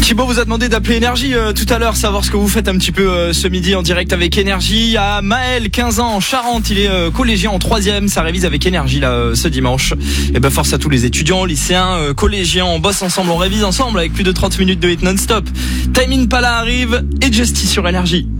Thibaut vous a demandé d'appeler Énergie tout à l'heure, savoir ce que vous faites un petit peu ce midi en direct avec Énergie. Il y a Maël, 15 ans, en Charente, il est collégien en 3e, ça révise avec Énergie là ce dimanche. Et ben force à tous les étudiants, lycéens, collégiens, on bosse ensemble, on révise ensemble avec plus de 30 minutes de hit non-stop. Time Impala arrive et Justy sur Énergie.